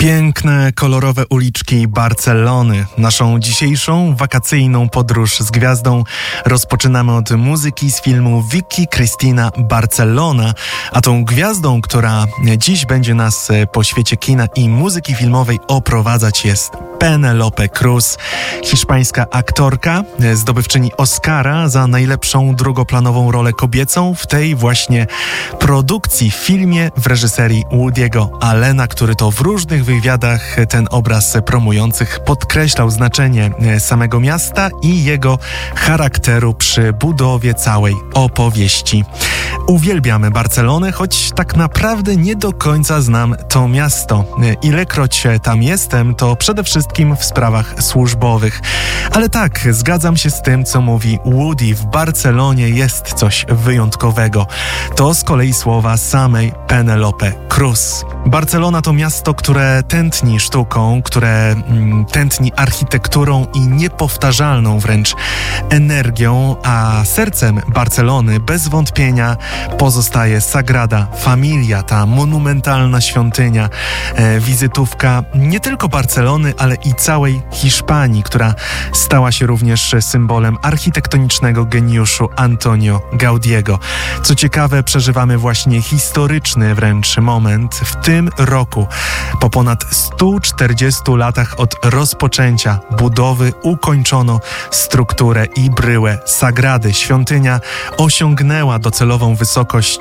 Piękne, kolorowe uliczki Barcelony. Naszą dzisiejszą wakacyjną podróż z gwiazdą rozpoczynamy od muzyki z filmu Vicky Cristina Barcelona, a tą gwiazdą, która dziś będzie nas po świecie kina i muzyki filmowej oprowadzać, jest Penélope Cruz, hiszpańska aktorka, zdobywczyni Oscara za najlepszą drugoplanową rolę kobiecą w tej właśnie produkcji, w filmie w reżyserii Woody'ego Allena, który to w różnych wywiadach ten obraz promujących podkreślał znaczenie samego miasta i jego charakteru przy budowie całej opowieści. Uwielbiamy Barcelonę, choć tak naprawdę nie do końca znam to miasto. Ilekroć tam jestem, to przede wszystkim w sprawach służbowych. Ale tak, zgadzam się z tym, co mówi Woody. W Barcelonie jest coś wyjątkowego. To z kolei słowa samej Penélope Cruz. Barcelona to miasto, które tętni sztuką, które tętni architekturą i niepowtarzalną wręcz energią, a sercem Barcelony bez wątpienia pozostaje Sagrada Familia, ta monumentalna świątynia, wizytówka nie tylko Barcelony, ale i całej Hiszpanii, która stała się również symbolem architektonicznego geniuszu Antonio Gaudiego. Co ciekawe, przeżywamy właśnie historyczny wręcz moment. W tym roku, po ponad 140 latach od rozpoczęcia budowy, ukończono strukturę i bryłę Sagrady. Świątynia osiągnęła docelową wysokość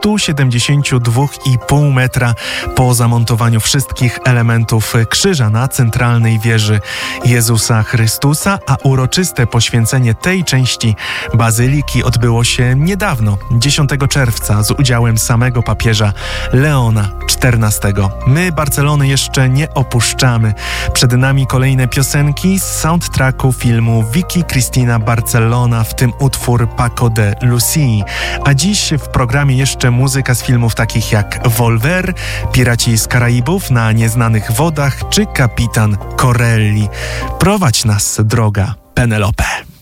172,5 metra po zamontowaniu wszystkich elementów krzyża na centralnej wieży Jezusa Chrystusa, a uroczyste poświęcenie tej części bazyliki odbyło się niedawno, 10 czerwca, z udziałem samego papieża Leona XIV. My Barcelony jeszcze nie opuszczamy. Przed nami kolejne piosenki z soundtracku filmu Vicky Cristina Barcelona, w tym utwór Paco de Lucía. A dziś w programie jeszcze muzyka z filmów takich jak Volver, Piraci z Karaibów na nieznanych wodach czy Kapitan Corelli. Prowadź nas, droga Penélope.